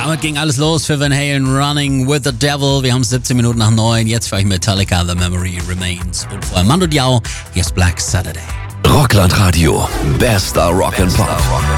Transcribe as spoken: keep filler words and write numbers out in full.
Damit ging alles los für Van Halen, Running with the Devil. Wir haben siebzehn Minuten nach neun. Jetzt für euch Metallica, The Memory Remains. Und vorher Mando Diao, hier ist Black Saturday. Rockland Radio, bester Rock and Pop.